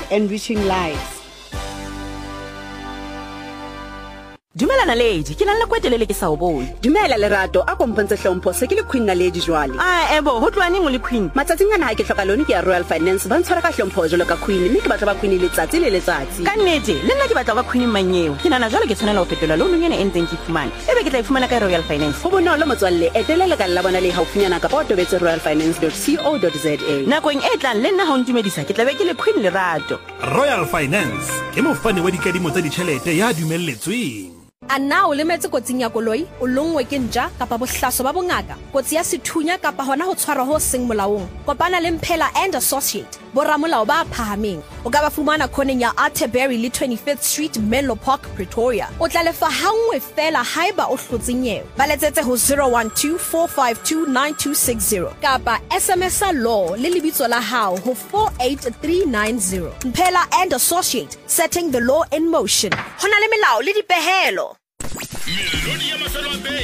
enriching lives. Dumela Naledi, ke na le kwetelele ke sa o bone. Dumela Lerato, a kompontse hlompho se ke le Queen Naledi jwale. Ebo, ho tloane mo le Queen. Matsatsing ana ha ke hloka lone ke ya Royal Finance ba ntshwara ka hlompho jwalo ka Queen, mme ke batla ba Queen letsatsi le letsatsi. Ka nnete, le nna ke batla ba Queen manyeo. Ke nana jwale ke tshwanela ho fetola loan nyene e ntseng ke fumana. Ebe ke tla ifumana ka Royal Finance. Ho bonolo motswalle, etelela ka la bona le haufinyana ka tobetse royalfinance.co.za. Nakong e tlang le nna ha o ntumedisa ke tla be ke le Queen Lerato. Royal Finance ke mofani wa dikadimo tsa ditjhelete ya dumelletsweng. A na o lemetse kotsing ya koloi o longwe ke ntja kapa bohlaso ba bongaka kotsi ya sethunya kapa hona ho tshwarwa ho seng molaong kopana le Mphela and Associate boramolao ba phahameng o ka ba fumana khoneng ya Atterbury le 25th Street Menlo Park Pretoria o tla lefa hangwe fela haeba o hlotse nyewe ba letsetse ho 0124529260 kapa SMS law le lebitso la hao ho 48390. Mphela and Associate, setting the law in motion. Hona le melao le dipehelo.